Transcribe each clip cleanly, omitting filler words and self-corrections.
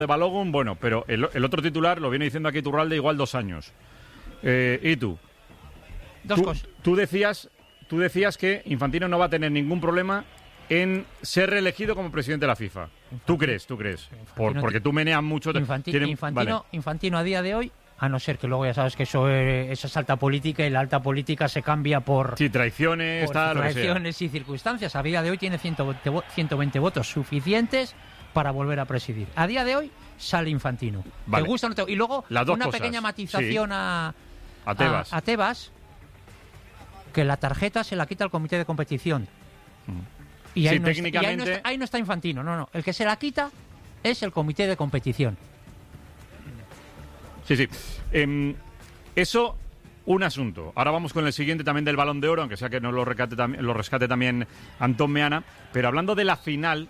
de Balogun, bueno, pero el otro titular lo viene diciendo aquí Iturralde igual 2 años. ¿Y tú? Dos cosas. Tú decías que Infantino no va a tener ningún problema en ser reelegido como presidente de la FIFA. ¿Tú crees? Porque tú meneas mucho. Infantino a día de hoy, a no ser que luego ya sabes que eso es alta política, y la alta política se cambia por... Sí, traiciones, por tal, traiciones y circunstancias. A día de hoy tiene 120 votos suficientes para volver a presidir. A día de hoy sale Infantino. Vale. ¿Te gusta o no te... Y luego una pequeña matización sí. a Tebas, que la tarjeta se la quita el comité de competición. Y ahí, sí, no técnicamente... ahí no está Infantino, no. El que se la quita es el comité de competición. Sí. Eso, un asunto. Ahora vamos con el siguiente también del Balón de Oro, aunque sea que no lo rescate también Antón Meana. Pero hablando de la final,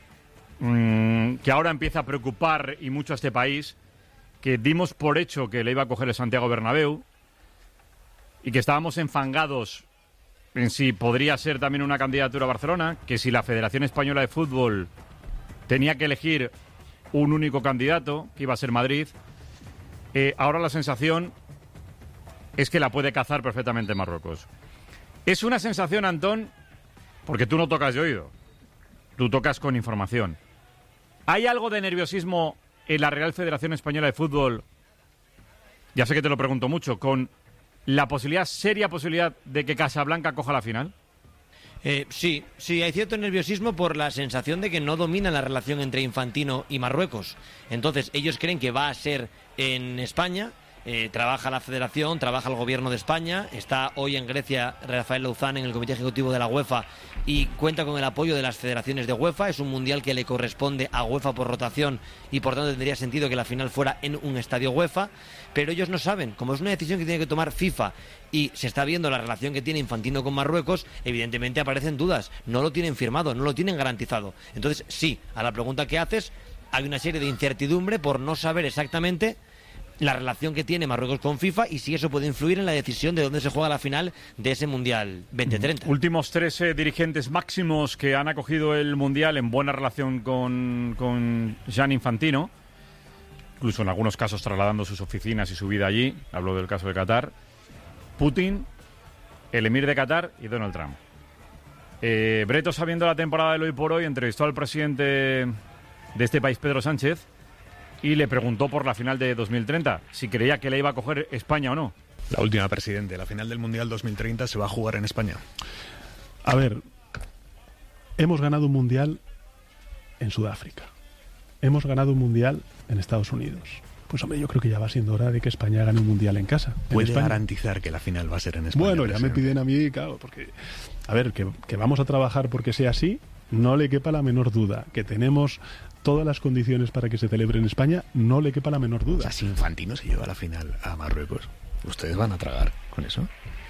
que ahora empieza a preocupar y mucho a este país, que dimos por hecho que le iba a coger el Santiago Bernabéu y que estábamos enfangados en si podría ser también una candidatura a Barcelona, que si la Federación Española de Fútbol tenía que elegir un único candidato, que iba a ser Madrid. Ahora la sensación es que la puede cazar perfectamente Marruecos. Es una sensación, Antón, porque tú no tocas de oído, tú tocas con información. ¿Hay algo de nerviosismo en la Real Federación Española de Fútbol? Ya sé que te lo pregunto mucho, con la seria posibilidad de que Casablanca coja la final. Sí, hay cierto nerviosismo por la sensación de que no domina la relación entre Infantino y Marruecos. Entonces, ellos creen que va a ser en España. Trabaja la Federación, trabaja el Gobierno de España. Está hoy en Grecia Rafael Louzán en el Comité Ejecutivo de la UEFA y cuenta con el apoyo de las federaciones de UEFA. Es un mundial que le corresponde a UEFA por rotación y por tanto tendría sentido que la final fuera en un estadio UEFA. Pero ellos no saben, como es una decisión que tiene que tomar FIFA y se está viendo la relación que tiene Infantino con Marruecos, evidentemente aparecen dudas. No lo tienen firmado, no lo tienen garantizado. Entonces, sí, a la pregunta que haces, hay una serie de incertidumbre por no saber exactamente la relación que tiene Marruecos con FIFA y si eso puede influir en la decisión de dónde se juega la final de ese Mundial 2030. Últimos 3 dirigentes máximos que han acogido el Mundial en buena relación con Gianni Infantino, incluso en algunos casos trasladando sus oficinas y su vida allí. Hablo del caso de Qatar. Putin, el emir de Qatar y Donald Trump. Breto, sabiendo la temporada del hoy por hoy, entrevistó al presidente de este país, Pedro Sánchez, y le preguntó por la final de 2030, si creía que le iba a coger España o no. La última, presidente, la final del Mundial 2030 se va a jugar en España. A ver, hemos ganado un Mundial en Sudáfrica. Hemos ganado un Mundial en Estados Unidos. Pues hombre, yo creo que ya va siendo hora de que España gane un Mundial en casa. ¿Puede garantizar que la final va a ser en España? Bueno, ya me piden a mí, claro, porque... A ver, que vamos a trabajar porque sea así, no le quepa la menor duda. Que tenemos todas las condiciones para que se celebre en España, no le quepa la menor duda. O sea, si Infantino se lleva a la final a Marruecos, ¿ustedes van a tragar con eso?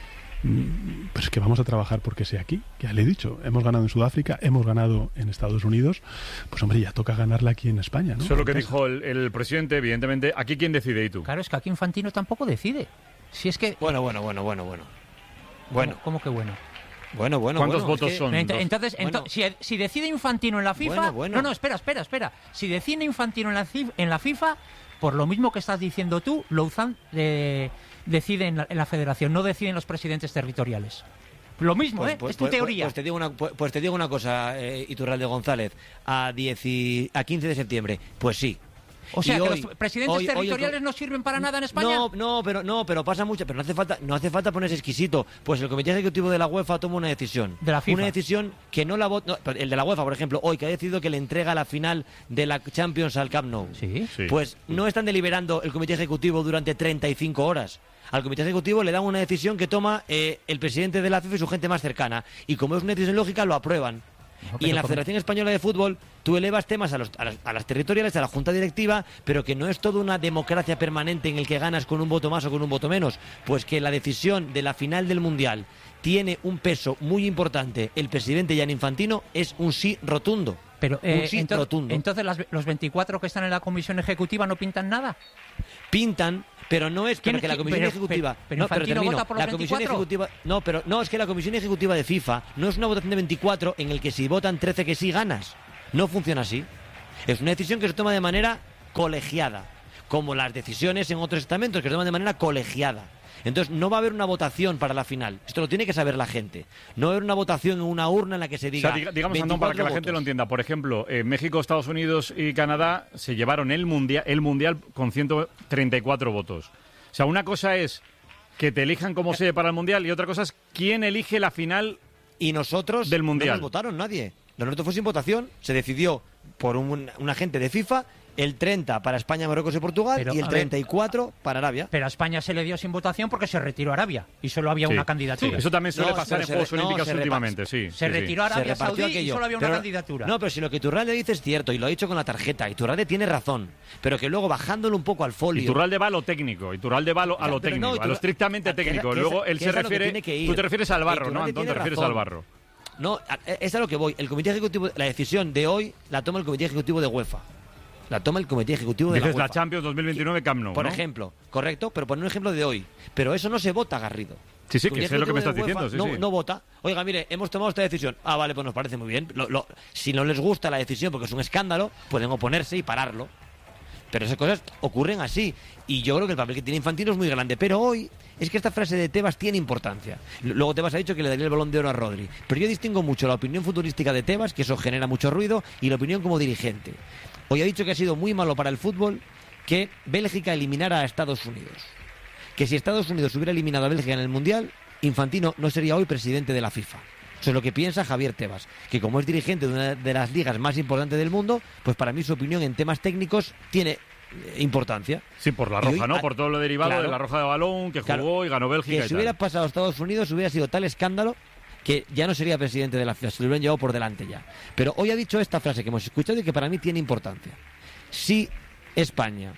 Pues es que vamos a trabajar porque sea aquí. Ya le he dicho, hemos ganado en Sudáfrica, hemos ganado en Estados Unidos. Pues hombre, ya toca ganarla aquí en España, ¿no? Eso es lo que dijo el presidente, evidentemente. ¿Aquí quién decide, y tú? Claro, es que aquí Infantino tampoco decide. Si es que... Bueno. ¿Cómo que bueno? Bueno. ¿Cuántos votos son? Entonces, si decide Infantino en la FIFA... No, espera. Si decide Infantino en la FIFA, por lo mismo que estás diciendo tú, Louzán decide en la federación, no deciden los presidentes territoriales. Lo mismo, es tu teoría. Pues te digo una cosa, Iturralde González, a 15 de septiembre, pues sí. O sea, que los presidentes territoriales no sirven para nada en España. Pero pasa mucho, pero no hace falta ponerse exquisito. Pues el Comité Ejecutivo de la UEFA toma una decisión. De la FIFA. Una decisión que no la vota. El de la UEFA, por ejemplo, hoy que ha decidido que le entrega la final de la Champions al Camp Nou. Sí. Pues no están deliberando el Comité Ejecutivo durante 35 horas. Al Comité Ejecutivo le dan una decisión que toma el presidente de la FIFA y su gente más cercana. Y como es una decisión lógica, lo aprueban. Y en la Federación Española de Fútbol tú elevas temas a las territoriales, a la Junta Directiva, pero que no es toda una democracia permanente en el que ganas con un voto más o con un voto menos. Pues que la decisión de la final del Mundial tiene un peso muy importante. El presidente Gianni Infantino es un sí rotundo. Pero un sí rotundo. Entonces los 24 que están en la Comisión Ejecutiva no pintan nada. Pintan, pero no es que la Comisión Ejecutiva... Pero Infantino vota por los la Comisión 24. Ejecutiva, es que la Comisión Ejecutiva de FIFA no es una votación de 24 en el que si votan 13 que sí ganas. No funciona así. Es una decisión que se toma de manera colegiada, como las decisiones en otros estamentos que se toman de manera colegiada. Entonces no va a haber una votación para la final. Esto lo tiene que saber la gente. No va a haber una votación en una urna en la que se diga... O sea, digamos, Antón, para que la gente lo entienda. Por ejemplo, México, Estados Unidos y Canadá se llevaron el mundial con 134 votos. O sea, una cosa es que te elijan como sede para el Mundial y otra cosa es quién elige la final y nosotros del Mundial. No nos votaron nadie. Lo nuestro fue sin votación. Se decidió por un agente de FIFA el 30 para España, Marruecos y Portugal y el 34 para Arabia. Pero a España se le dio sin votación porque se retiró Arabia y solo había una candidatura. Sí, eso también suele pasar en Juegos Olímpicos últimamente, sí. Se retiró Arabia Saudí y solo había una candidatura. No, pero si lo que Iturralde dice es cierto y lo ha dicho con la tarjeta, Iturralde tiene razón, pero que luego bajándolo un poco al folio... Iturralde va a lo técnico, Iturralde va a lo técnico, a lo estrictamente técnico. Luego él se refiere... Tú te refieres al barro, ¿no, Antón? Te refieres al barro. No, es a lo que voy. El Comité Ejecutivo, la decisión de hoy la toma el Comité Ejecutivo de UEFA. La toma el Comité Ejecutivo de la UEFA. La Champions 2029 Camp Nou, por ¿no? ejemplo, correcto, pero poner un ejemplo de hoy. Pero eso no se vota, Garrido. Sí, que sé lo que me estás diciendo. No vota. Oiga, mire, hemos tomado esta decisión. Ah, vale, pues nos parece muy bien. Si no les gusta la decisión porque es un escándalo, pueden oponerse y pararlo. Pero esas cosas ocurren así. Y yo creo que el papel que tiene Infantino es muy grande. Pero hoy es que esta frase de Tebas tiene importancia. Luego Tebas ha dicho que le daría el Balón de Oro a Rodri. Pero yo distingo mucho la opinión futurística de Tebas, que eso genera mucho ruido, y la opinión como dirigente. Hoy ha dicho que ha sido muy malo para el fútbol que Bélgica eliminara a Estados Unidos. Que si Estados Unidos hubiera eliminado a Bélgica en el Mundial, Infantino no sería hoy presidente de la FIFA. Eso es lo que piensa Javier Tebas, que como es dirigente de una de las ligas más importantes del mundo, pues para mí su opinión en temas técnicos tiene importancia. Sí, por la roja, ¿no? Por todo lo derivado de la roja de balón, que jugó y ganó Bélgica. Que si hubiera pasado a Estados Unidos hubiera sido tal escándalo que ya no sería presidente de la FIFA, se lo hubieran llevado por delante ya. Pero hoy ha dicho esta frase que hemos escuchado y que para mí tiene importancia. Si España,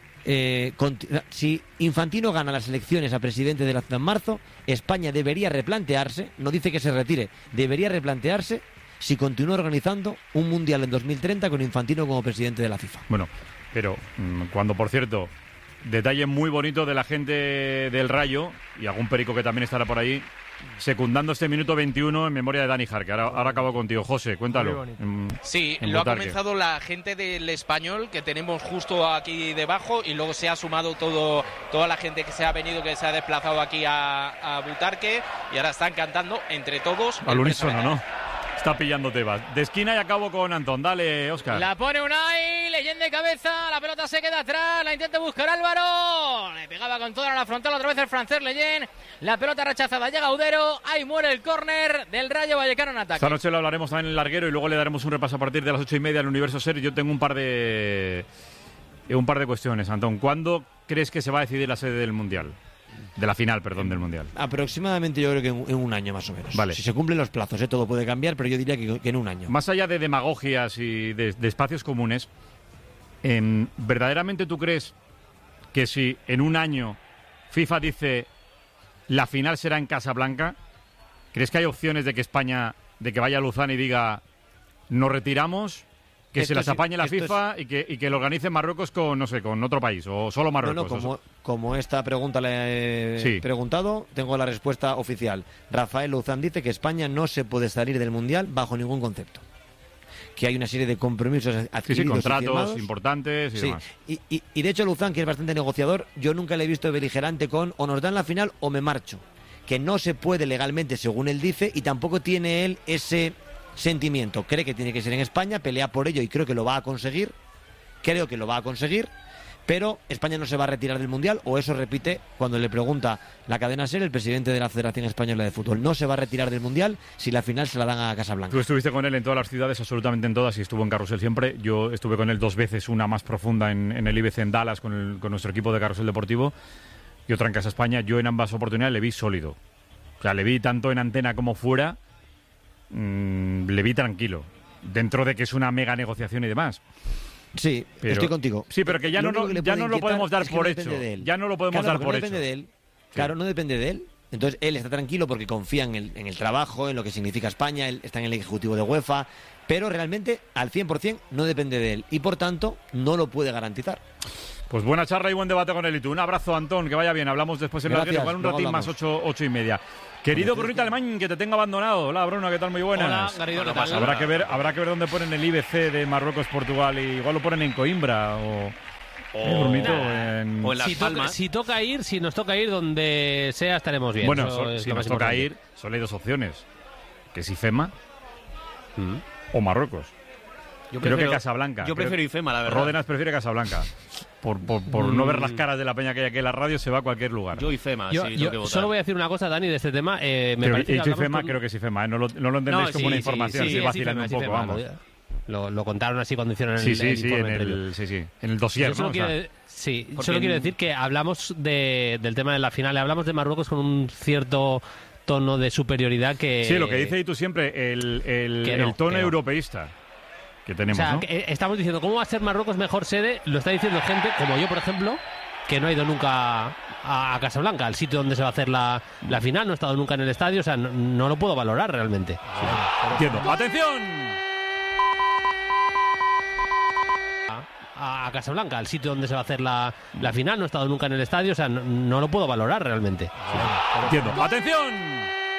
si Infantino gana las elecciones a presidente de la FIFA en marzo, España debería replantearse, no dice que se retire, debería replantearse si continúa organizando un Mundial en 2030 con Infantino como presidente de la FIFA. Bueno, pero cuando, por cierto, detalle muy bonito de la gente del Rayo y algún perico que también estará por ahí, secundando este minuto 21 en memoria de Dani Jarque. Ahora acabo contigo, José, cuéntalo. Sí, lo ha comenzado la gente del Español, que tenemos justo aquí debajo, y luego se ha sumado toda la gente que se ha venido, que se ha desplazado aquí a Butarque, y ahora están cantando entre todos. Al unísono, ¿no? Está pillando Tebas. De esquina y acabo con Antón. Dale, Óscar. La pone Unai, leyenda de cabeza, la pelota se queda atrás, la intenta buscar Álvaro. Le pegaba con toda la frontal otra vez el francés Leyen. La pelota rechazada, llega Udero, ahí muere el córner del Rayo Vallecano en ataque. Esta noche lo hablaremos también en el larguero y luego le daremos un repaso a partir de las 8:30 del Universo Ser. Yo tengo un par de cuestiones, Antón. ¿Cuándo crees que se va a decidir la sede del Mundial? De la final, perdón, del Mundial. Aproximadamente yo creo que en un año más o menos. Vale. Si se cumplen los plazos, todo puede cambiar, pero yo diría que en un año. Más allá de demagogias y de espacios comunes, ¿verdaderamente tú crees que si en un año FIFA dice la final será en Casablanca, crees que hay opciones de que España, de que vaya a Luzán y diga nos retiramos? Que se las apañe la FIFA y que lo organice Marruecos con, no sé, con otro país, o solo Marruecos. No, como esta pregunta le he preguntado, tengo la respuesta oficial. Rafael Luzán dice que España no se puede salir del Mundial bajo ningún concepto. Que hay una serie de compromisos adquiridos, contratos importantes y demás. Y de hecho Luzán, que es bastante negociador, yo nunca le he visto beligerante con o nos dan la final o me marcho. Que no se puede legalmente, según él dice, y tampoco tiene él ese sentimiento. Cree que tiene que ser en España, pelea por ello y creo que lo va a conseguir. Pero España no se va a retirar del Mundial, o eso repite cuando le pregunta la cadena SER, el presidente de la Federación Española de Fútbol. No se va a retirar del Mundial si la final se la dan a Casablanca. Tú estuviste con él en todas las ciudades, absolutamente en todas, y estuvo en Carrusel siempre. Yo estuve con él 2 veces, una más profunda en el IBC en Dallas con nuestro equipo de Carrusel Deportivo y otra en Casa España. Yo en ambas oportunidades le vi sólido. O sea, le vi tanto en antena como fuera, le vi tranquilo, dentro de que es una mega negociación y demás. Sí, pero, estoy contigo. Sí, pero que ya no lo podemos dar por hecho. Ya no lo podemos dar por hecho. No depende de él. Claro, no depende de él. Entonces él está tranquilo porque confía en el trabajo, en lo que significa España, él está en el ejecutivo de UEFA, pero realmente al 100% no depende de él y por tanto no lo puede garantizar. Pues buena charla y buen debate con él y tú. Un abrazo, Antón, que vaya bien. Hablamos después en el Larguero, igual un ratín más, 8:30. Querido Brunito Alemán, que te tengo abandonado. Hola, Bruno, ¿qué tal? Muy buenas. Hola, Garrido, ¿qué tal? Habrá que ver dónde ponen el IBC de Marruecos, Portugal, y igual lo ponen en Coimbra o Brunito, en Las Palmas. Si nos toca ir donde sea, estaremos bien. Bueno, si nos toca ir, solo hay dos opciones. Que es IFEMA o Marruecos. Creo que Casablanca. Yo prefiero IFEMA, la verdad. Ródenas prefiere Casablanca. Por no ver las caras de la peña que hay aquí en la radio, se va a cualquier lugar. Yo IFEMA, yo solo voy a decir una cosa, Dani, de este tema. Me parece que IFEMA, creo que es IFEMA. No lo entendéis como una información. Estoy vacilando un poco, vamos. Lo contaron así cuando hicieron el informe. En el dossier, ¿no? Solo quiero decir que hablamos del tema de la final, hablamos de Marruecos con un cierto tono de superioridad que... Sí, lo que dice tú siempre, el tono europeísta que tenemos, ¿no? Estamos diciendo, ¿cómo va a ser Marruecos mejor sede? Lo está diciendo gente, como yo, por ejemplo, que no ha ido nunca a Casablanca, al sitio donde se va a hacer la final, no ha estado nunca en el estadio, o sea, no lo puedo valorar realmente. Entiendo. ¡Atención! A Casablanca, al sitio donde se va a hacer la final, no he estado nunca en el estadio, o sea, no lo puedo valorar realmente. Entiendo. ¡Atención!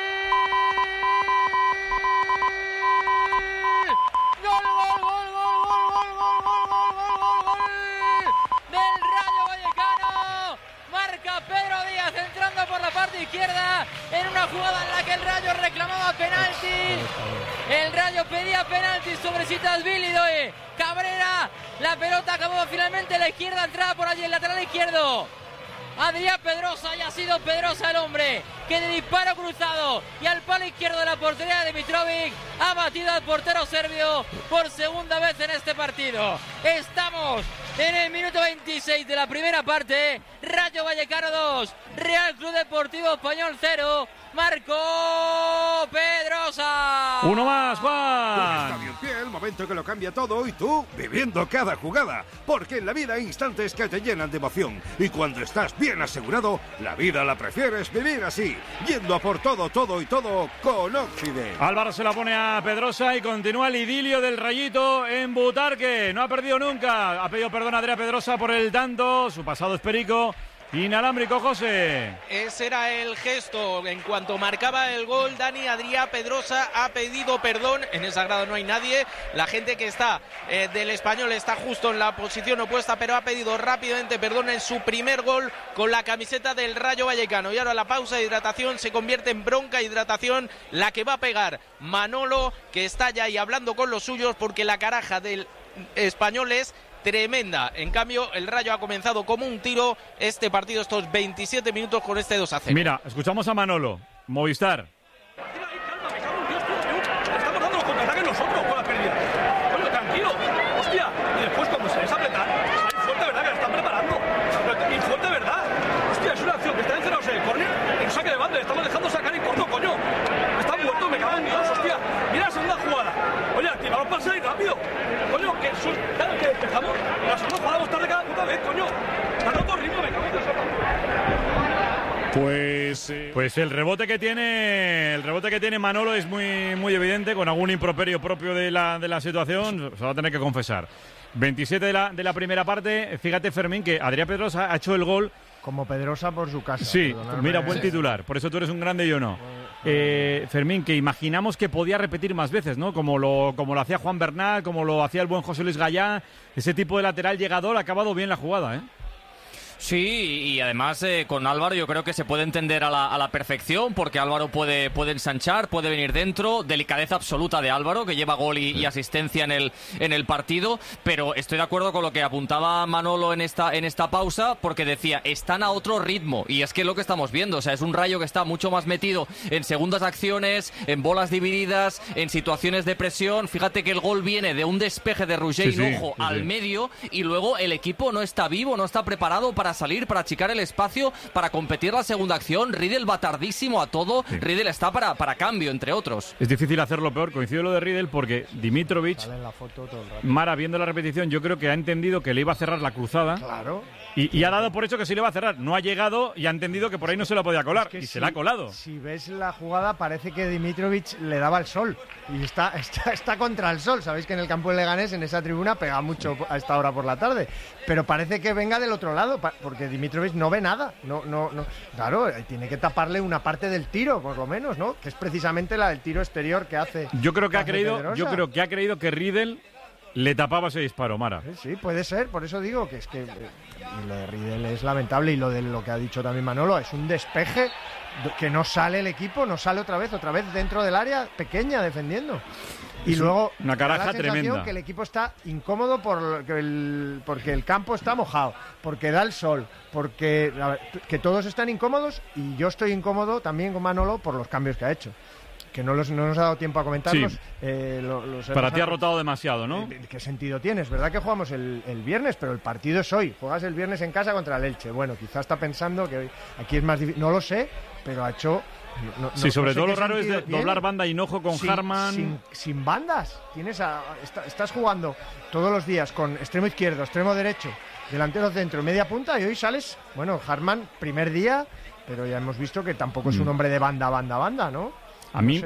Del Rayo Vallecano, marca Pedro Díaz entrando por la parte izquierda en una jugada en la que el Rayo reclamaba penalti. El Rayo pedía penalti sobre Sitasvili. Cabrera, la pelota acabó finalmente en la izquierda, entrada por allí el lateral izquierdo. Adrián Pedrosa, y ha sido Pedrosa el hombre que de disparo cruzado y al palo izquierdo de la portería de Mitrovic ha batido al portero serbio por segunda vez en este partido. Estamos en el minuto 26 de la primera parte. Rayo Vallecano 2, Real Club Deportivo Español 0. Marcó Pedrosa. Uno más, Juan. Estadio en pie, el momento que lo cambia todo, y tú viviendo cada jugada. Porque en la vida hay instantes que te llenan de emoción. Y cuando estás bien asegurado, la vida la prefieres vivir así. Yendo a por todo y todo con Oxide. Álvaro se la pone a Pedrosa y continúa el idilio del Rayito en Butarque. No ha perdido nunca. Ha pedido perdón a Adrián Pedrosa por el tanto. Su pasado es perico. Inalámbrico, José. Ese era el gesto. En cuanto marcaba el gol, Dani, Adrián Pedrosa ha pedido perdón. En esa grada no hay nadie. La gente que está del Español está justo en la posición opuesta, pero ha pedido rápidamente perdón en su primer gol con la camiseta del Rayo Vallecano. Y ahora la pausa de hidratación se convierte en bronca hidratación, la que va a pegar Manolo, que está ya ahí hablando con los suyos, porque la caraja del Español es tremenda. En cambio, el Rayo ha comenzado como un tiro este partido, estos 27 minutos con este 2-0. Mira, escuchamos a Manolo, Movistar. Estamos dando los contraataques nosotros con la pérdida. Coño, tranquilo. Hostia. Y después cuando se les apretar, sale fuerte, ¿verdad? Que la están preparando. Y fuerte, ¿verdad? Hostia, es una acción que está encerrados en el córner. En saque de banda, le estamos dejando sacar y corto, coño. Están muertos, me cago en Dios, hostia. Mira la segunda jugada. Oye, activaros para salir rápido. Coño, que claro que despejamos. La segunda jugada vamos tarde cada puta vez, coño. Está roto el ritmo, me cago en Dios. Pues el rebote que tiene Manolo es muy evidente, con algún improperio propio de la situación, se va a tener que confesar. 27 de la primera parte. Fíjate, Fermín, que Adrián Pedrosa ha hecho el gol como Pedrosa por su casa. Sí, mira, buen titular, por eso tú eres un grande y yo no. Fermín, que imaginamos que podía repetir más veces, ¿no? Como lo hacía Juan Bernal, como lo hacía el buen José Luis Gallá. Ese tipo de lateral llegador ha acabado bien la jugada, ¿eh? Sí, y además con Álvaro yo creo que se puede entender a la perfección, porque Álvaro puede ensanchar, puede venir dentro, delicadeza absoluta de Álvaro, que lleva gol y asistencia en el partido, pero estoy de acuerdo con lo que apuntaba Manolo en esta pausa, porque decía, están a otro ritmo, y es que lo que estamos viendo, o sea, es un Rayo que está mucho más metido en segundas acciones, en bolas divididas, en situaciones de presión. Fíjate que el gol viene de un despeje de Roger Hinojo al medio, y luego el equipo no está vivo, no está preparado para para salir, para achicar el espacio, para competir la segunda acción. Riedel va tardísimo a todo. Sí. Riedel está para cambio, entre otros. Es difícil hacerlo peor. Coincido lo de Riedel porque Dimitrovic, Mara, viendo la repetición, yo creo que ha entendido que le iba a cerrar la cruzada. Claro. Y ha dado por hecho que sí le va a cerrar. No ha llegado y ha entendido que por ahí no se la podía colar. Y se la ha colado. Si ves la jugada, parece que Dimitrovic le daba el sol. Y está contra el sol. Sabéis que en el campo de Leganés, en esa tribuna, pega mucho a esta hora por la tarde. Pero parece que venga del otro lado, porque Dimitrovic no ve nada. No. Claro, tiene que taparle una parte del tiro, por lo menos, ¿no? Que es precisamente la del tiro exterior que hace. Yo creo que ha creído que Riedel le tapaba ese disparo, Mara. Sí, puede ser, por eso digo que es que lo de Riedel es lamentable y lo que ha dicho también Manolo es un despeje que no sale el equipo, no sale otra vez dentro del área pequeña defendiendo. Y luego una caraja tremenda. Que el equipo está incómodo porque el campo está mojado, porque da el sol, porque que todos están incómodos y yo estoy incómodo también con Manolo por los cambios que ha hecho. Que no nos ha dado tiempo a comentarlos. Sí. Para ti ha rotado demasiado, ¿no? ¿Qué sentido tiene? Es verdad que jugamos el viernes, pero el partido es hoy. Juegas el viernes en casa contra el Elche. Bueno, quizás está pensando que aquí es más difícil. No lo sé, pero ha hecho... sobre todo lo raro es doblar banda Hinojo con Harman. Sin bandas. Estás jugando todos los días con extremo izquierdo, extremo derecho, delantero centro, media punta y hoy sales... Bueno, Harman, primer día, pero ya hemos visto que tampoco es un hombre de banda, ¿no? A mí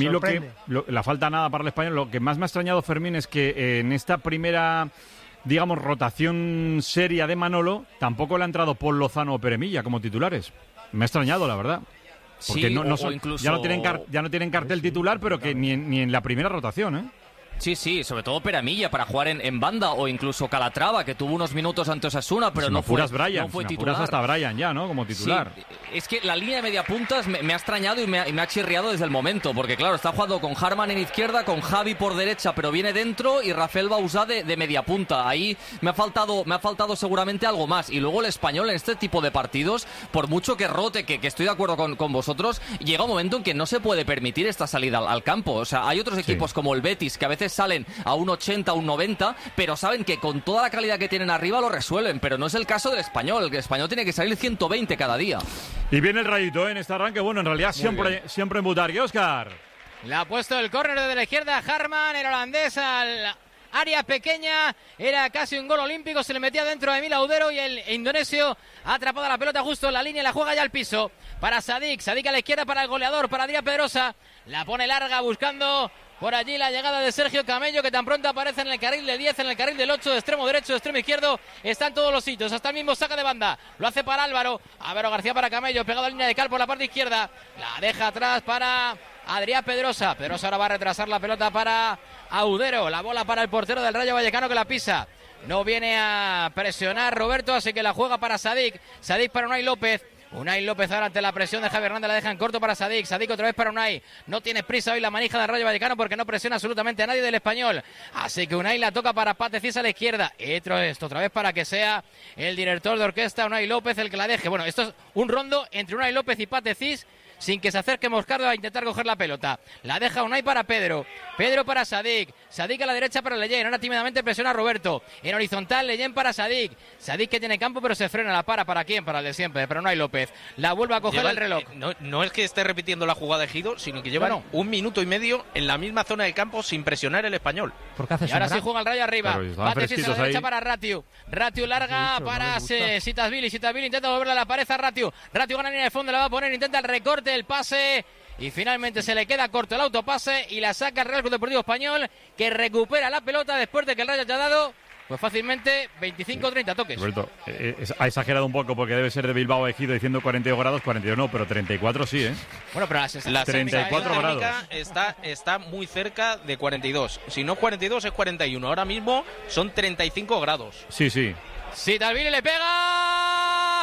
la falta nada para el español. Lo que más me ha extrañado, Fermín, es que en esta primera, digamos, rotación seria de Manolo, tampoco le ha entrado Paul Lozano o Peremilla como titulares. Me ha extrañado, la verdad. Porque incluso... ya no tienen cartel titular, pero que ni en la primera rotación, ¿eh? Sí, sobre todo Peramilla para jugar en banda, o incluso Calatrava, que tuvo unos minutos ante Osasuna, pero no fue titular. Hasta Bryan ya, ¿no? Como titular. Sí, es que la línea de media puntas me ha extrañado y me ha chirriado desde el momento, porque claro, está jugando con Harman en izquierda, con Javi por derecha, pero viene dentro, y Rafael Bauzá de media punta. Ahí me ha faltado seguramente algo más. Y luego el español en este tipo de partidos, por mucho que rote, que estoy de acuerdo con vosotros, llega un momento en que no se puede permitir esta salida al campo. O sea, hay otros equipos como el Betis, que a veces salen a un 80, un 90, pero saben que con toda la calidad que tienen arriba lo resuelven, pero no es el caso del español. El español tiene que salir 120 cada día. Y viene el Rayito en este arranque. Bueno, en realidad siempre en Butarque. Óscar. Le ha puesto el córner desde la izquierda a Harman, el holandés al área pequeña, era casi un gol olímpico, se le metía dentro de Emil Audero y el indonesio ha atrapado la pelota justo en la línea, la juega ya al piso para Sadik a la izquierda para el goleador, para Adrián Pedrosa, la pone larga buscando por allí la llegada de Sergio Camello, que tan pronto aparece en el carril del 10, en el carril del 8, de extremo derecho, de extremo izquierdo, están todos los sitios, hasta el mismo saca de banda, lo hace para Álvaro García para Camello, pegado a línea de cal por la parte izquierda, la deja atrás para Adrián Pedrosa ahora va a retrasar la pelota para Audero, la bola para el portero del Rayo Vallecano que la pisa, no viene a presionar Roberto, así que la juega para Sadik para Unai López ahora ante la presión de Javi Hernández, la deja en corto para Sadik otra vez para Unai, no tiene prisa hoy la manija del Rayo Vallecano porque no presiona absolutamente a nadie del español, así que Unai la toca para Patecís a la izquierda, otra vez para que sea el director de orquesta Unai López el que la deje, bueno, esto es un rondo entre Unai López y Patecís sin que se acerque Moscardo a intentar coger la pelota, la deja Unai para Pedro para Sadik a la derecha para Leyen, ahora tímidamente presiona a Roberto, en horizontal Leyen para Sadik que tiene campo pero se frena, ¿para quién? Para el de siempre, para Unai López, la vuelve a coger el reloj. No es que esté repitiendo la jugada de Gido, sino que llevan 1 minuto y medio en la misma zona del campo sin presionar el español. Y ahora sí juega el Rayo arriba, Patecís a la derecha para Ratiu larga para Sitasvili intenta volverla a la pared a Ratiu gana línea de fondo, la va a poner, intenta el recorte, el pase y finalmente se le queda corto el autopase y la saca el Real Club Deportivo Español, que recupera la pelota después de que el Rayo haya dado pues fácilmente 25-30 toques. Roberto, ha exagerado un poco porque debe ser de Bilbao Ejido diciendo 42 grados, 42 no, pero 34 sí, ¿eh? Bueno, pero la 34 grados. Está muy cerca de 42. Si no 42 es 41. Ahora mismo son 35 grados. Sí. Sitasvili le pega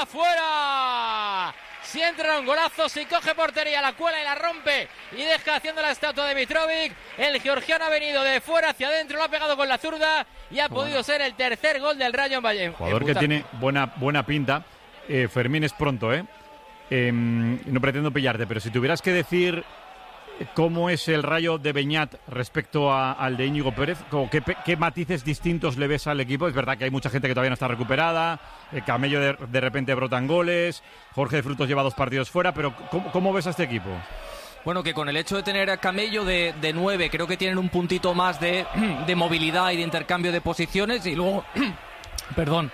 fuera. Si entra un golazo, si coge portería, la cuela y la rompe y deja haciendo la estatua de Mitrovic. El georgiano ha venido de fuera hacia adentro, lo ha pegado con la zurda y ha podido ser el tercer gol del Rayo en Valle. Jugador que tiene buena pinta. Fermín, es pronto, ¿eh? No pretendo pillarte, pero si tuvieras que decir cómo es el Rayo de Beñat respecto al de Íñigo Pérez. ¿Qué matices distintos le ves al equipo? Es verdad que hay mucha gente que todavía no está recuperada, Camello de repente brotan goles, Jorge de Frutos lleva 2 partidos fuera, pero ¿cómo ves a este equipo? Bueno, que con el hecho de tener a Camello de 9, creo que tienen un puntito más de movilidad y de intercambio de posiciones, y luego... Perdón.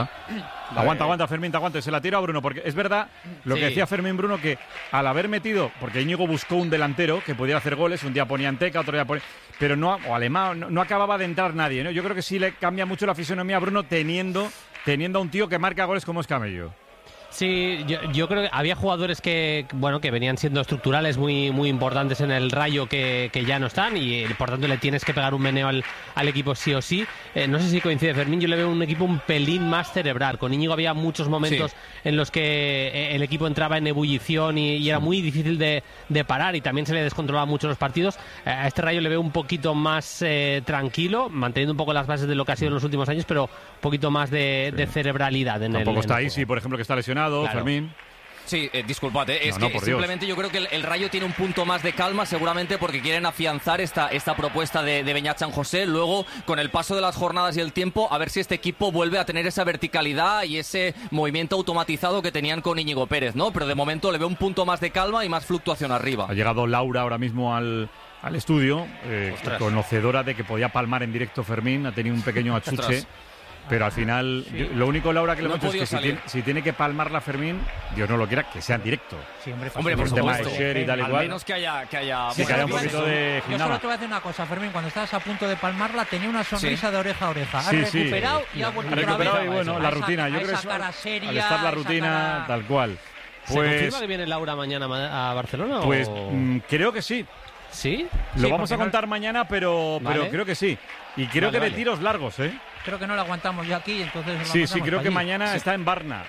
Aguanta, Fermín, aguante. Se la tiro a Bruno, porque es verdad lo que decía Fermín Bruno, que al haber metido, porque Íñigo buscó un delantero que pudiera hacer goles, un día ponía Anteca, otro día ponía... Pero o Alemán, no acababa de entrar nadie, ¿no? Yo creo que sí le cambia mucho la fisonomía a Bruno teniendo a un tío que marca goles como es Camello. Sí, yo creo que había jugadores que venían siendo estructurales muy importantes en el Rayo que ya no están, y por tanto le tienes que pegar un meneo al equipo sí o sí. No sé si coincide Fermín, yo le veo un equipo un pelín más cerebral. Con Íñigo había muchos momentos en los que el equipo entraba en ebullición y era muy difícil de parar, y también se le descontrolaba mucho los partidos. A este Rayo le veo un poquito más tranquilo, manteniendo un poco las bases de lo que ha sido en los últimos años, pero un poquito más de cerebralidad en Tampoco está ahí, juego. sí, por ejemplo, que está lesionado. Claro. Fermín. Sí, disculpad, es que simplemente yo creo que el Rayo tiene un punto más de calma, seguramente porque quieren afianzar esta propuesta de Beñat San José. Luego, con el paso de las jornadas y el tiempo, a ver si este equipo vuelve a tener esa verticalidad y ese movimiento automatizado que tenían con Íñigo Pérez, ¿no? Pero de momento le veo un punto más de calma y más fluctuación arriba. Ha llegado Laura ahora mismo al estudio, conocedora de que podía palmar en directo Fermín, ha tenido un pequeño achuche. Pero al final, lo único, Laura, que le hemos dicho es que si tiene que palmarla Fermín, Dios no lo quiera, que sea en directo. Sí, hombre, por supuesto. Y tal, al igual. Menos que haya un poquito de Yo solo te voy a decir una cosa, Fermín. Cuando estabas a punto de palmarla, tenía una sonrisa de oreja a oreja. Has recuperado y ha vuelto otra vez. Y bueno, la rutina. Yo creo que al estar la rutina, tal cual. ¿Se confirma que viene Laura mañana a Barcelona? Pues creo que sí. ¿Sí? Lo vamos a contar mañana, pero creo que sí. Y creo que de tiros largos, ¿eh? Creo que no lo aguantamos ya aquí, entonces... Sí, creo que mañana está en Varna.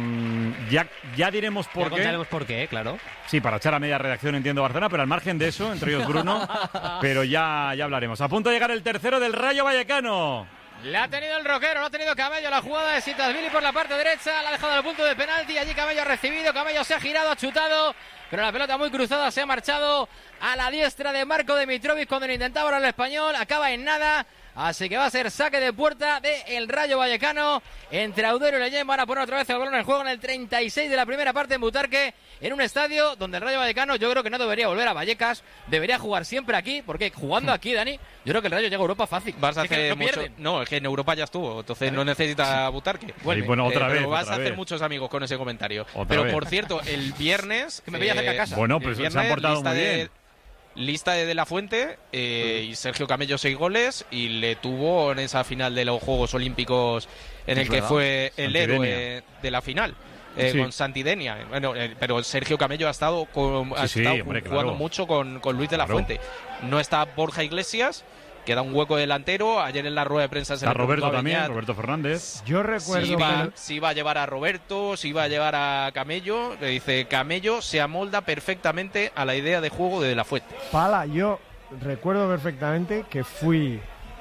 Ya diremos por qué. Ya contaremos por qué, claro. Sí, para echar a media redacción, entiendo, Barcelona, pero al margen de eso, entre ellos Bruno, pero ya hablaremos. A punto de llegar el tercero del Rayo Vallecano. La ha tenido el Roquero, lo ha tenido Camello, la jugada de Sitasvili por la parte derecha, la ha dejado al punto de penalti, allí Camello ha recibido, Camello se ha girado, ha chutado, pero la pelota muy cruzada se ha marchado a la diestra de Marco Dimitrovic cuando lo intentaba ahora el español, acaba en nada. Así que va a ser saque de puerta del Rayo Vallecano. Entre Audero y Leyen van a poner otra vez el balón en el juego en el 36 de la primera parte en Butarque, en un estadio donde el Rayo Vallecano yo creo que no debería volver a Vallecas, debería jugar siempre aquí, porque jugando aquí, Dani, yo creo que el Rayo llega a Europa fácil. Vas a hacer mucho... No, es que en Europa ya estuvo, entonces no necesita Butarque. Bueno, otra vez. Pero vas a hacer muchos amigos con ese comentario. Por cierto, el viernes... que me veía cerca a casa. Bueno, pues se han portado muy bien. Lista de La Fuente y Sergio Camello 6 goles y le tuvo en esa final de los Juegos Olímpicos en el que fue el héroe de la final con Santidenia. Bueno, pero Sergio Camello ha estado jugando mucho con Luis de la Fuente. No está Borja Iglesias, queda un hueco delantero. Ayer en la rueda de prensa se está Roberto también, Roberto Fernández. Yo recuerdo si va a llevar a Roberto, si va a llevar a Camello. Le dice, Camello se amolda perfectamente a la idea de juego de la Fuente. Pala, yo recuerdo perfectamente que fui...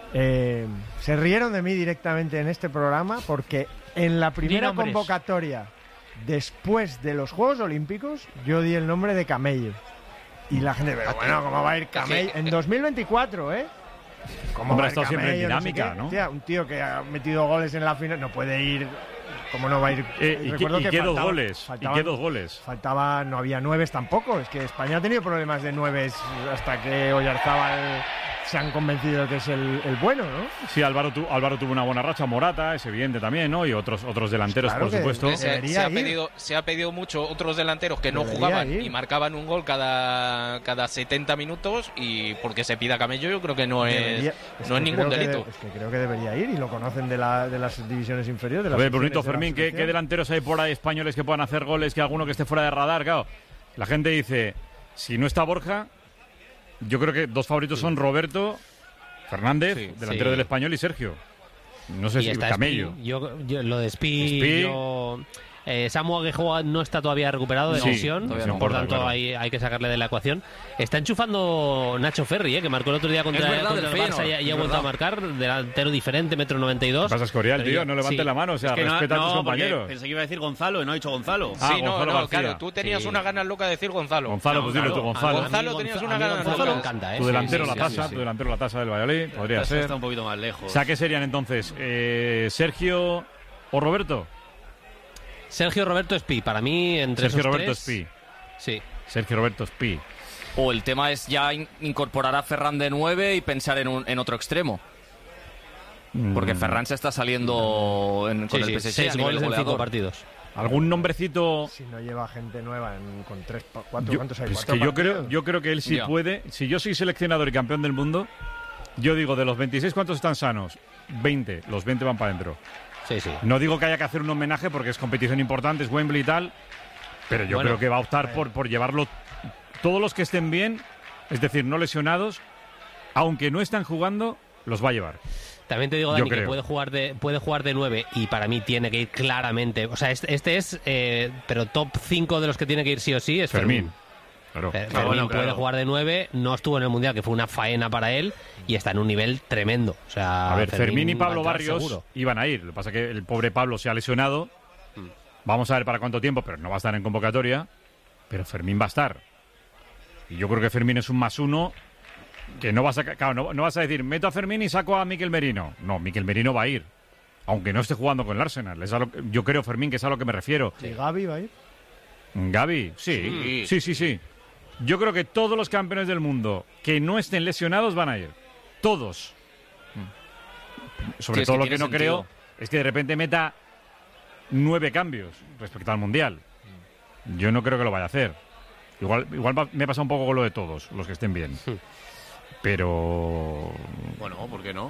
se rieron de mí directamente en este programa porque en la primera convocatoria después de los Juegos Olímpicos yo di el nombre de Camello. Y la gente, pero bueno, ¿cómo va a ir Camello? En 2024, ¿eh? Hombre, ha estado siempre en dinámica, ¿no? Tía, un tío que ha metido goles en la final no puede ir. ¿Cómo no va a ir? ¿Y qué dos goles? Faltaba, no había 9 tampoco. Es que España ha tenido problemas de 9 hasta que Oyarzábal se han convencido de que es el bueno, ¿no? Sí, Álvaro tuvo una buena racha, Morata, es evidente también, ¿no? Y otros delanteros, claro, por supuesto. Se ha pedido mucho otros delanteros que no jugaban y marcaban un gol cada 70 minutos, y porque se pida Camello yo creo que no es ningún delito. Es que creo que debería ir y lo conocen de las divisiones inferiores. A ver, Brunito, Fermín, ¿qué delanteros hay por ahí españoles que puedan hacer goles, que alguno que esté fuera de radar? Claro, la gente dice, si no está Borja... Yo creo que dos favoritos son Roberto Fernández, delantero del Español, y Sergio. No sé si Camello. Yo lo de Spi. Samu Aguejoa no está todavía recuperado de lesión, por tanto claro. hay que sacarle de la ecuación. Está enchufando Nacho Ferri, que marcó el otro día contra el Barça y ha vuelto a marcar, delantero diferente, 1,92 m. Pasa Escorial, tío, no levante la mano, o sea, respeta a tus compañeros. Pensé que iba a decir Gonzalo y no ha dicho Gonzalo. Sí, Gonzalo claro, tú tenías una ganas loca de decir Gonzalo. Gonzalo, pues dile tú, Gonzalo. Gonzalo tenías una ganas Gonzalo loca. me encanta, Tu delantero la tasa del Valladolid, podría ser. Está un poquito más lejos. O sea, ¿qué serían entonces? ¿Sergio o Roberto? Sergio Roberto Espí, para mí entre Sergio esos Roberto tres, Espí. Sí. Sergio Roberto Espí. O el tema es ya incorporar a Ferran de 9 y pensar en otro extremo. Porque Ferran se está saliendo con el PSG 6 a nivel goles en 5 goleador. partidos. ¿Algún nombrecito? Si no lleva gente nueva con 3, 4, ¿cuántos hay? Es que yo creo que él sí puede. Si yo soy seleccionador y campeón del mundo, yo digo, de los 26, ¿cuántos están sanos? 20. Los 20 van para adentro. Sí, sí. No digo que haya que hacer un homenaje porque es competición importante, es Wembley y tal, pero yo creo que va a optar por llevarlo todos los que estén bien, es decir, no lesionados, aunque no están jugando, los va a llevar. También te digo, Dani, que puede jugar de 9 y para mí tiene que ir claramente. O sea, este es, pero top 5 de los que tiene que ir sí o sí es Fermín. Claro. Fermín puede jugar de 9, no estuvo en el Mundial, que fue una faena para él, y está en un nivel tremendo. O sea, a ver, Fermín y Pablo Barrios seguro. iban a ir. Lo que pasa es que el pobre Pablo se ha lesionado. Vamos a ver para cuánto tiempo, pero no va a estar en convocatoria. Pero Fermín va a estar. Y yo creo que Fermín es un +1 que no vas a, claro, no vas a decir, meto a Fermín y saco a Mikel Merino. No, Mikel Merino va a ir. Aunque no esté jugando con el Arsenal. Yo creo, Fermín, que es a lo que me refiero. ¿Y Gavi va a ir? Gavi, sí. Yo creo que todos los campeones del mundo que no estén lesionados van a ir. Todos. Sobre todo lo que no creo es que de repente meta 9 cambios respecto al Mundial. Yo no creo que lo vaya a hacer. Igual me pasa un poco con lo de todos, los que estén bien. Pero... Bueno, ¿por qué no?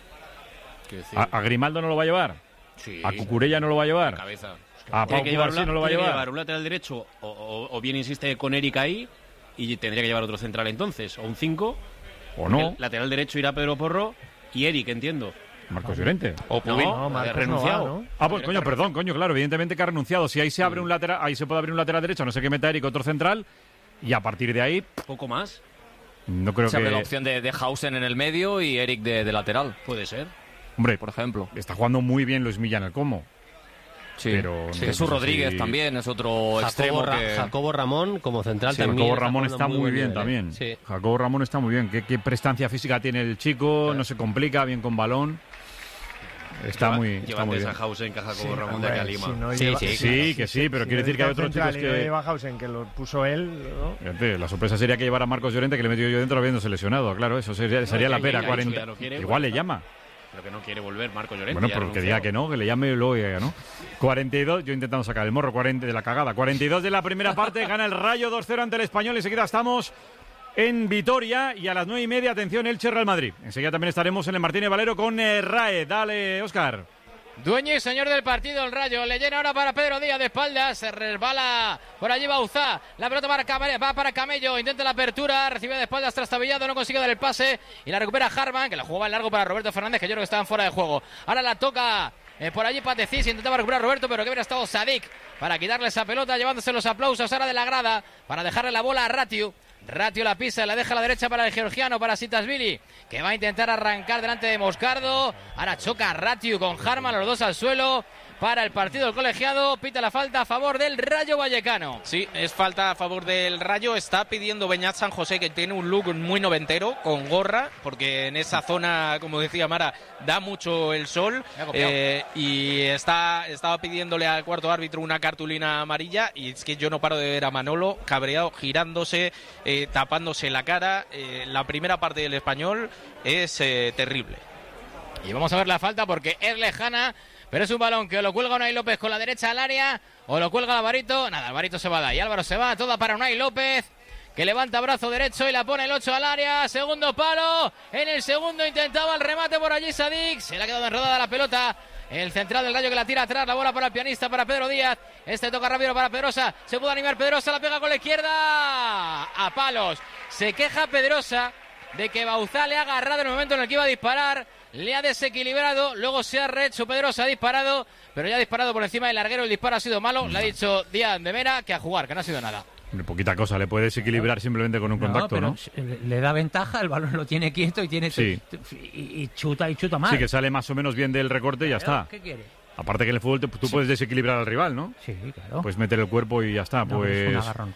¿A Grimaldo no lo va a llevar? Sí. ¿A Cucurella no lo va a llevar? Cabeza. ¿A Pau Cubarsí no lo va a llevar? Un lateral derecho o bien insiste con Eric ahí y tendría que llevar otro central entonces, o un 5. ¿O no? El lateral derecho irá Pedro Porro y Eric, entiendo. Marcos Llorente. O Pubin, renunciado. No va, ¿no? Ah, pues perdón, claro, evidentemente que ha renunciado. Si ahí se abre un lateral, ahí se puede abrir un lateral derecho, a no sé qué meta Eric, otro central, y a partir de ahí... Poco más. No creo Se abre que... la opción de Hausen en el medio y Eric de lateral. Puede ser. Hombre, por ejemplo. Está jugando muy bien Luis Milla en el Como. Sí. Pero no Jesús Rodríguez también es otro extremo que... Jacobo Ramón como central sí, también. Jacobo Ramón está muy bien también. Sí. Jacobo Ramón está muy bien. ¿Qué prestancia física tiene el chico? No se complica, bien con balón. Está muy bien. a Hausen que a Jacobo Ramón de aquí a Lima. Sí, pero quiere decir que hay otros chicos que... lleva Hausen, que lo puso él, ¿no? Fíjate, la sorpresa sería que llevara a Marcos Llorente, que le metió yo dentro habiéndose lesionado. Claro, eso sería la pera. 40. Igual le llama. Pero que no quiere volver Marcos Llorente. Bueno, pero que diga que no, que le llame y luego diga, ¿no? 42, yo intentando sacar el morro, 40 de la cagada. 42 de la primera parte, gana el Rayo 2-0 ante el Español. Enseguida estamos en Vitoria y a las 9:30, atención, Elche Real Madrid. Enseguida también estaremos en el Martínez Valero con RAE. Dale, Óscar. Dueño y señor del partido, el Rayo. Le llena ahora para Pedro Díaz de espaldas. Se resbala por allí Bauzá. La pelota va para Camello. Intenta la apertura. Recibe de espaldas trastabillado. No consigue dar el pase. Y la recupera Harman, que la jugaba en largo para Roberto Fernández, que yo creo que estaban fuera de juego. Ahora la toca por allí Patecís. Intentaba recuperar Roberto, pero que hubiera estado Sadik para quitarle esa pelota, llevándose los aplausos ahora de la grada para dejarle la bola a Ratiu. Ratiu la pisa, la deja a la derecha para el georgiano, para Sitasvili, que va a intentar arrancar delante de Moscardo. Ahora choca Ratiu con Harman, los dos al suelo. Para el partido del colegiado, pita la falta a favor del Rayo Vallecano. Sí, es falta a favor del Rayo. Está pidiendo Beñat San José, que tiene un look muy noventero, con gorra, porque en esa zona, como decía Mara, da mucho el sol. Y estaba pidiéndole al cuarto árbitro una cartulina amarilla. Y es que yo no paro de ver a Manolo cabreado, girándose, tapándose la cara. La primera parte del Español es terrible. Y vamos a ver la falta porque es lejana. Pero es un balón que o lo cuelga Unai López con la derecha al área o lo cuelga Alvarito. Nada, Alvarito se va de ahí. Álvaro se va, toda para Unai López, que levanta brazo derecho y la pone el 8 al área. Segundo palo. En el segundo intentaba el remate por allí Sadik. Se le ha quedado enredada la pelota. El central del Rayo que la tira atrás. La bola para el pianista, para Pedro Díaz. Este toca rápido para Pedrosa. Se puede animar Pedrosa. La pega con la izquierda. A palos. Se queja Pedrosa de que Bauzá le ha agarrado en el momento en el que iba a disparar. le ha desequilibrado, luego se ha rehecho, Pedro se ha disparado, pero ya ha disparado por encima del larguero, el disparo ha sido malo, le ha dicho Díaz de Mera que a jugar, que no ha sido nada. Poquita cosa, le puede desequilibrar simplemente con un contacto, ¿no? Le da ventaja, el balón lo tiene quieto y tiene y chuta mal. Sí, que sale más o menos bien del recorte y ya está. ¿Qué quiere? Aparte que en el fútbol tú puedes desequilibrar al rival, ¿no? Sí, claro. Puedes meter el cuerpo y ya está. No, pues es un agarrón.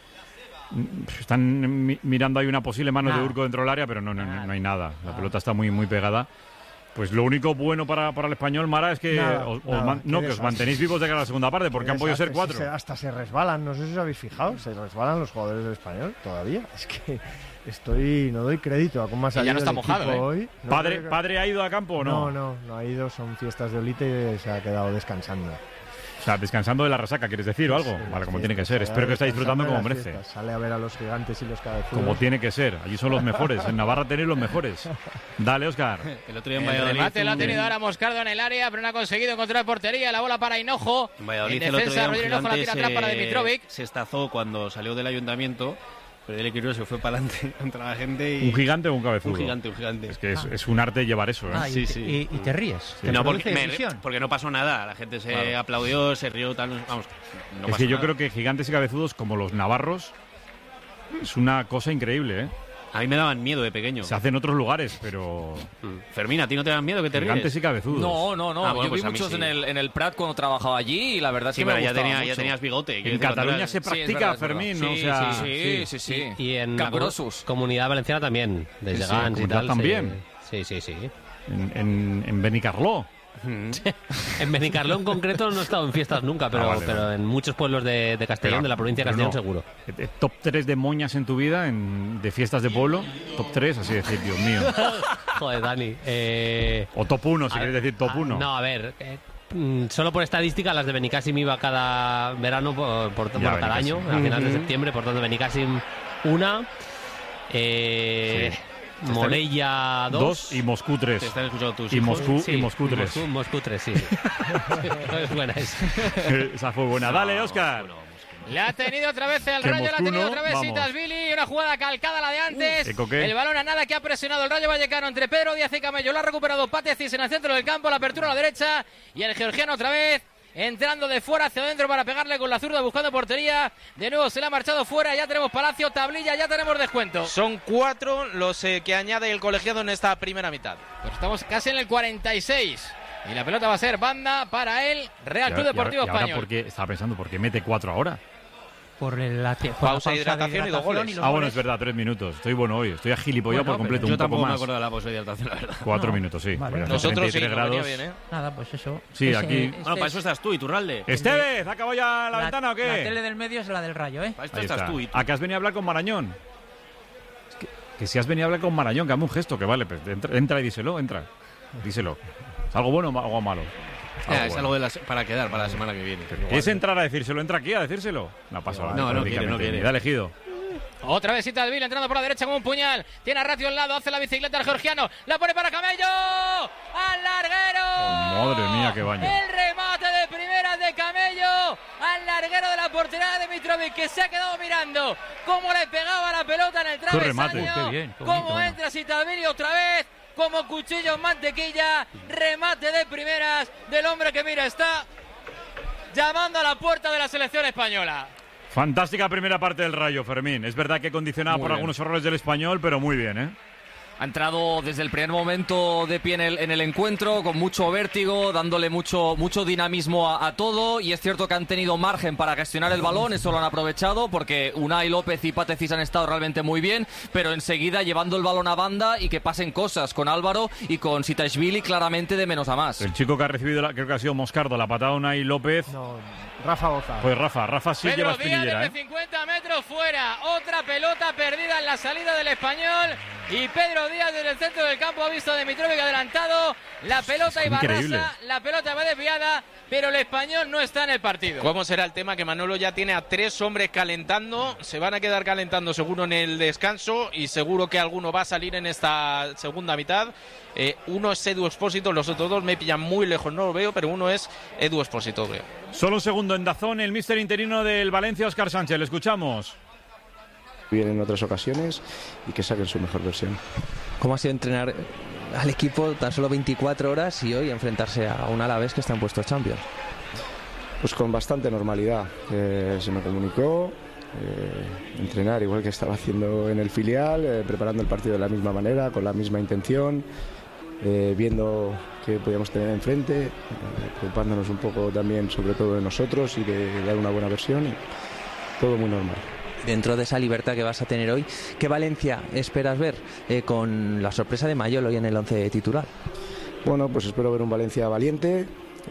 Están mirando ahí una posible mano de Urco dentro del área, pero no hay nada. La pelota está muy, muy pegada. Pues lo único bueno para el Español, Mara, es que os mantenéis vivos de cara a la segunda parte, porque han podido ser 4. Hasta se resbalan, no sé si os habéis fijado, se resbalan los jugadores del Español todavía. Es que no doy crédito a cómo ha salido ya no está el mojado, equipo hoy. ¿Padre ha ido a campo o no? No ha ido, son fiestas de Olite y se ha quedado descansando. O sea, descansando de la resaca, ¿quieres decir o algo? Vale, como tiene que ser. Espero que esté disfrutando como merece. Sale a ver a los gigantes y los cabezudos. Como tiene que ser. Allí son los mejores. En Navarra tenéis los mejores. Dale, Óscar. El otro día en Valladolid. El remate lo ha tenido ahora Moscardo en el área, pero no ha conseguido encontrar portería. La bola para Hinojo. En Valladolid en defensa, Rodrigo Hinojo la tira atrás para Dimitrovic. Se estazó cuando salió del ayuntamiento. Pero el equilibrio se fue para adelante contra la gente. Y... ¿Un gigante o un cabezudo? Un gigante. Es que es un arte llevar eso, ¿eh? Y te ríes. Sí. No, porque no pasó nada. La gente se aplaudió, se rió, tal. Vamos, no es que yo nada. creo que gigantes y cabezudos, como los navarros, es una cosa increíble, ¿eh? A mí me daban miedo de pequeño. Se hace en otros lugares, pero... Fermín, ¿a ti no te dan miedo que te ríes? Gigantes y cabezudos. No. Bueno, yo vi pues muchos sí. en el Prat cuando trabajaba allí y la verdad es que me gustaba mucho. Ya tenías bigote. En Cataluña se practica, Fermín, ¿no? Sí. Y en Cabrosos. Comunidad Valenciana también, desde Gans y tal. También. Sí. En Benicarló. En Benicarló en concreto no he estado en fiestas nunca, pero en muchos pueblos de Castellón, de la provincia de Castellón, seguro. ¿Top 3 de moñas en tu vida, de fiestas de pueblo? ¿Top 3? Así decir, Dios mío. Joder, Dani. O top 1, si quieres decir top 1. No, a ver... solo por estadística, las de Benicàssim iba cada verano, cada año, a finales de septiembre, por tanto Benicàssim una... Morella 2 y Moscú 3. Te están escuchando tus hijos. Y Moscú 3. Moscú 3, sí. Es buena esa. Esa fue buena. Dale, Óscar. Le ha tenido otra vez el Rayo, le ha tenido otra vez Sitasvili, una jugada calcada la de antes. El balón a nada que ha presionado el Rayo Vallecano entre Pedro Díaz y Camello. Lo ha recuperado Patecis en el centro del campo, la apertura a la derecha y el georgiano otra vez. Entrando de fuera hacia adentro para pegarle con la zurda buscando portería. De nuevo se le ha marchado fuera. Ya tenemos Palacio, tablilla, ya tenemos descuento. Son 4 los que añade el colegiado en esta primera mitad. Pues estamos casi en el 46. Y la pelota va a ser banda para el Real Club Deportivo Español. ¿Por qué? Estaba pensando, ¿por qué mete 4 ahora? Por la pausa de hidratación y 2 goles. Bueno, es verdad, 3 minutos. Estoy bueno hoy. Estoy agilipollado por completo. Yo un poco tampoco más. me acuerdo de la pausa de hidratación, la verdad. 4 minutos, sí. Vale. Nosotros sí, grados. Bien, ¿eh? Nada, pues eso. Sí, aquí. Bueno, para eso estás tú, Iturralde. Estevez, ¿ha acabado ya la ventana o qué? La tele del medio es la del Rayo, ¿eh? Para esto Ahí estás está. tú. ¿A qué has venido a hablar con Marañón? Que si has venido a hablar con Marañón, que hazme un gesto, que vale, pues entra y díselo, entra. Díselo. ¿Es algo bueno o algo malo? Es algo para quedar para la semana que viene. ¿Quieres entrar a decírselo? Entra aquí a decírselo. No pasa nada. No quiere. Da elegido. Otra vez Sitasvili entrando por la derecha con un puñal. Tiene a Ratio al lado, hace la bicicleta al georgiano. La pone para Camello. ¡Al larguero! Madre mía, qué baño. El remate de primera de Camello. Al larguero de la portería de Dimitrovic, que se ha quedado mirando cómo le pegaba la pelota en el travesaño. remate. Qué bien, qué Cómo bonito, entra Sitasvili otra vez. Como cuchillo en mantequilla. Remate de primeras del hombre que, mira, está llamando a la puerta de la selección española. Fantástica primera parte del Rayo, Fermín. Es verdad que condicionada por algunos errores del Español, pero muy bien, ¿eh? Ha entrado desde el primer momento de pie en el encuentro, con mucho vértigo, dándole mucho dinamismo a todo, y es cierto que han tenido margen para gestionar el balón, eso lo han aprovechado, porque Unai López y Patecis han estado realmente muy bien, pero enseguida llevando el balón a banda y que pasen cosas con Álvaro y con Sitasvili claramente de menos a más. El chico que ha recibido, creo que ha sido Moscardo, la patada Unai López. No, Rafa Boza. Pues Rafa sí lleva espinillera, desde 50 metros fuera, otra pelota perdida en la salida del Español. Y Pedro Díaz desde el centro del campo ha visto a Dimitrovic adelantado. La pelota iba rasa, la pelota va desviada, pero el Español no está en el partido. ¿Cómo será el tema? Que Manolo ya tiene a 3 hombres calentando. Se van a quedar calentando seguro en el descanso y seguro que alguno va a salir en esta segunda mitad. Uno es Edu Expósito, los otros 2 me pillan muy lejos, no lo veo, pero uno es Edu Expósito, creo. Solo un segundo en Dazón, el míster interino del Valencia, Óscar Sánchez. Le escuchamos. Bien en otras ocasiones y que saquen su mejor versión. ¿Cómo ha sido entrenar al equipo tan solo 24 horas y hoy enfrentarse a un Alavés que está en puestos Champions? Pues con bastante normalidad. Se me comunicó entrenar igual que estaba haciendo en el filial, preparando el partido de la misma manera, con la misma intención, viendo qué podíamos tener enfrente, preocupándonos un poco también sobre todo de nosotros y de dar una buena versión. Y todo muy normal. Dentro de esa libertad que vas a tener hoy, ¿qué Valencia esperas ver con la sorpresa de Mayol hoy en el 11 titular? Bueno, pues espero ver un Valencia valiente,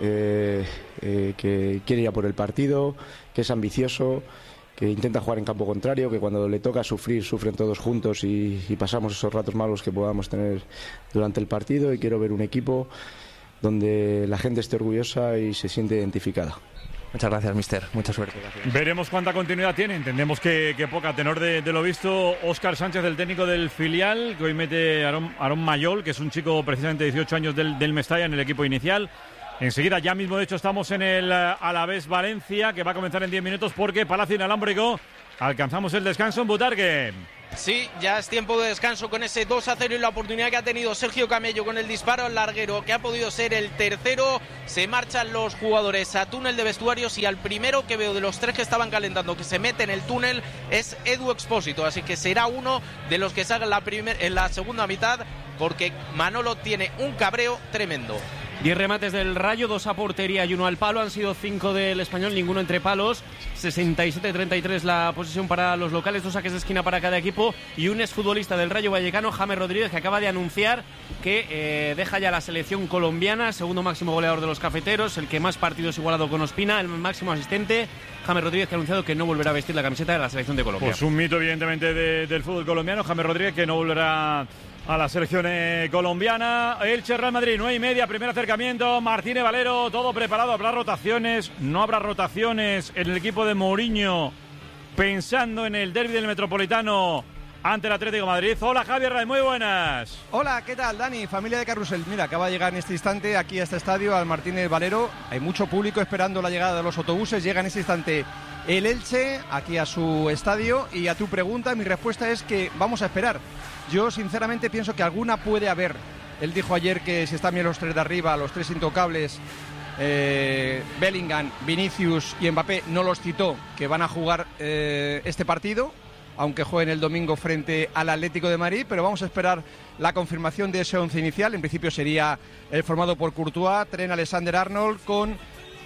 que quiere ir a por el partido, que es ambicioso, que intenta jugar en campo contrario, que cuando le toca sufrir, sufren todos juntos y pasamos esos ratos malos que podamos tener durante el partido. Y quiero ver un equipo donde la gente esté orgullosa y se siente identificada. Muchas gracias, mister. Mucha suerte. Gracias. Veremos cuánta continuidad tiene. Entendemos que poca. Tenor de lo visto, Óscar Sánchez, el técnico del filial, que hoy mete a Aarón Mayol, que es un chico precisamente de 18 años del Mestalla en el equipo inicial. Enseguida, ya mismo, de hecho, estamos en el Alavés Valencia, que va a comenzar en 10 minutos porque Palacio Inalámbrico alcanzamos el descanso en Butarque. Sí, ya es tiempo de descanso con ese 2-0 y la oportunidad que ha tenido Sergio Camello con el disparo al larguero, que ha podido ser el tercero. Se marchan los jugadores a túnel de vestuarios y al primero que veo de los tres que estaban calentando que se mete en el túnel es Edu Expósito, así que será uno de los que salga en la segunda mitad, porque Manolo tiene un cabreo tremendo. 10 remates del Rayo, 2 a portería y 1 al palo. Han sido 5 del Español, ninguno entre palos. 67-33 la posesión para los locales, 2 saques de esquina para cada equipo. Y un exfutbolista del Rayo Vallecano, James Rodríguez, que acaba de anunciar que deja ya la selección colombiana. Segundo máximo goleador de los cafeteros, el que más partidos igualado con Ospina, el máximo asistente. James Rodríguez, que ha anunciado que no volverá a vestir la camiseta de la selección de Colombia. Pues un mito, evidentemente, del fútbol colombiano. James Rodríguez, que no volverá a la selección colombiana. Elche Real Madrid, 9:30, primer acercamiento. Martínez Valero, todo preparado. ¿Habrá rotaciones? ¿No habrá rotaciones en el equipo de Mourinho pensando en el derbi del Metropolitano ante el Atlético de Madrid? Hola, Javier Ray, muy buenas. Hola, ¿qué tal, Dani? Familia de Carrusel. Mira, acaba de llegar en este instante aquí a este estadio al Martínez Valero. Hay mucho público esperando la llegada de los autobuses. Llega en este instante el Elche aquí a su estadio. Y a tu pregunta, mi respuesta es que vamos a esperar. Yo sinceramente pienso que alguna puede haber. Él dijo ayer que si están bien los tres de arriba, los tres intocables, Bellingham, Vinicius y Mbappé, no los citó, que van a jugar este partido, aunque jueguen el domingo frente al Atlético de Madrid. Pero vamos a esperar la confirmación de ese once inicial. En principio sería formado por Courtois, Trent Alexander-Arnold, con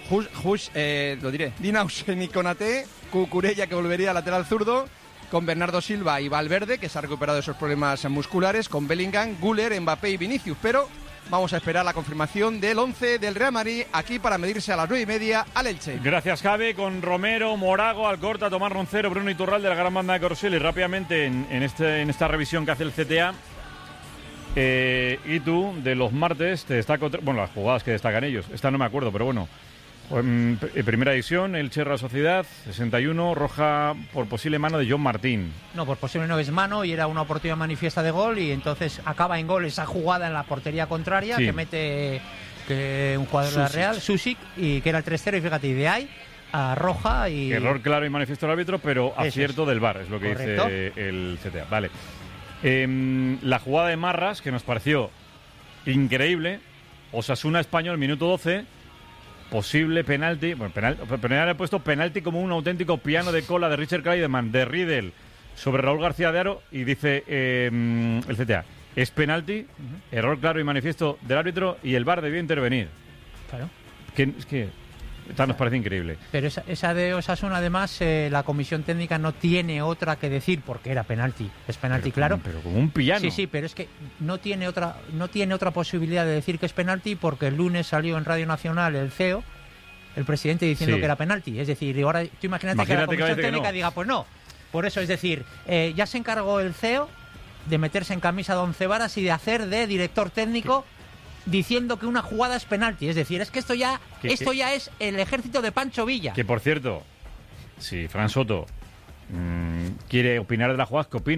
Dinausen y Konaté, Cucurella, que volvería lateral zurdo, con Bernardo Silva y Valverde, que se ha recuperado de esos problemas musculares, con Bellingham, Güler, Mbappé y Vinicius. Pero vamos a esperar la confirmación del 11 del Real Madrid aquí para medirse a las 9:30 al Elche. Gracias, Javi, con Romero, Morago, Alcorta, Tomás Roncero, Bruno Iturralde de la gran banda de Corselli. Rápidamente en esta revisión que hace el CTA, y tú, de los martes, te destaco, las jugadas que destacan ellos. Esta no me acuerdo, pero bueno. En primera edición, el Real Sociedad, 61, roja por posible mano de John Martín. No, por posible no es mano y era una oportunidad manifiesta de gol, y entonces acaba en gol esa jugada en la portería contraria, sí, que mete un jugador de la Real, Susic, y que era el 3-0, y fíjate, y de ahí a roja y... Error claro y manifiesto del árbitro, pero acierto del VAR, es lo que correcto dice el CTA. Vale. La jugada de Marras, que nos pareció increíble, Osasuna Español, minuto 12... Posible penalti. Bueno, penal he puesto penalti como un auténtico piano de cola de Richard Kleiderman, de Riedel, sobre Raúl García de Haro, y dice el CTA, es penalti, error claro y manifiesto del árbitro, y el VAR debió intervenir. Claro. Es que esta nos parece increíble. Pero esa de Osasuna, además, la comisión técnica no tiene otra que decir, porque era penalti. Es penalti, claro. Pero como un piano. Sí, pero es que no tiene otra posibilidad de decir que es penalti, porque el lunes salió en Radio Nacional el CEO, el presidente, diciendo que era penalti. Es decir, y ahora tú imagínate que la comisión técnica diga, pues no. Por eso, es decir, ya se encargó el CEO de meterse en camisa de 11 varas y de hacer de director técnico, diciendo que una jugada es penalti. Es decir, es que esto ya es el ejército de Pancho Villa. Que, por cierto, si Fran Soto quiere opinar de la jugada, que opine.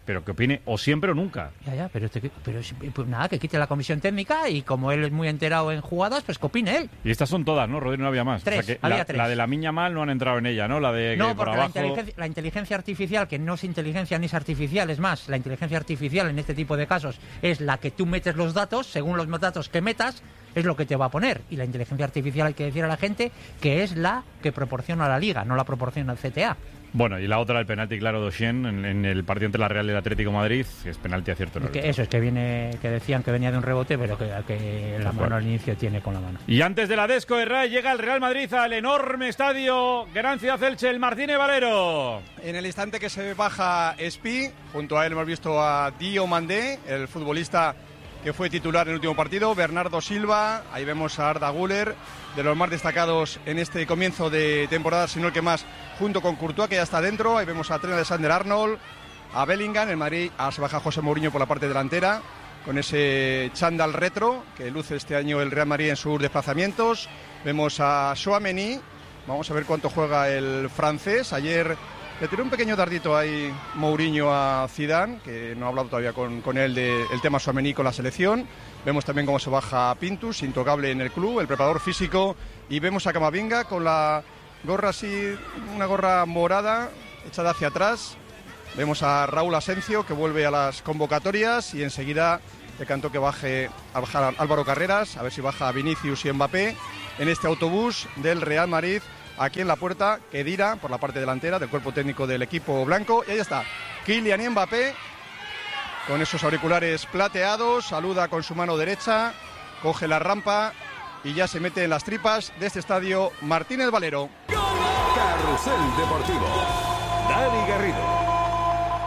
pero que opine o siempre o nunca. Ya, pero pues nada, que quite la comisión técnica y como él es muy enterado en jugadas, pues que opine él. Y estas son todas, ¿no, Rodrigo? No había más. Tres, o sea que había tres. La de la Miña Mal no han entrado en ella, ¿no? La de no, que por porque abajo... la inteligencia artificial, que no es inteligencia ni es artificial, es más, la inteligencia artificial en este tipo de casos es la que tú metes los datos, según los datos que metas, es lo que te va a poner. Y la inteligencia artificial, hay que decir a la gente, que es la que proporciona la Liga, no la proporciona el CTA. Bueno, y la otra, el penalti claro de Oshien en el partido entre la Real y el Atlético de Madrid, que es penalti a cierto nivel. Eso es que decían que venía de un rebote, pero que la mano al inicio tiene con la mano. Y antes de la Desco de Ray llega el Real Madrid al enorme estadio Gran Ciudad Elche, el Martínez Valero. En el instante que se baja Espi, junto a él hemos visto a Diomandé, el futbolista que fue titular en el último partido, Bernardo Silva, ahí vemos a Arda Güler, de los más destacados en este comienzo de temporada, sino el que más, junto con Courtois, que ya está dentro. Ahí vemos a Trent Alexander-Arnold, a Bellingham. En Madrid se baja José Mourinho por la parte delantera, con ese chándal retro que luce este año el Real Madrid en sus desplazamientos. Vemos a Tchouaméni, vamos a ver cuánto juega el francés. Ayer le tiró un pequeño dardito ahí Mourinho a Zidane, que no ha hablado todavía con él del tema Tchouaméni con la selección. Vemos también cómo se baja Pintus, intocable en el club, el preparador físico. Y vemos a Camavinga con la gorra así, una gorra morada, echada hacia atrás. Vemos a Raúl Asencio, que vuelve a las convocatorias. Y enseguida le cantó que baje a bajar Álvaro Carreras, a ver si baja Vinicius y Mbappé en este autobús del Real Madrid. Aquí en la puerta, Khedira, por la parte delantera del cuerpo técnico del equipo blanco. Y ahí está, Kylian Mbappé, con esos auriculares plateados, saluda con su mano derecha, coge la rampa y ya se mete en las tripas de este estadio Martínez Valero. Carrusel Deportivo. Dani Garrido.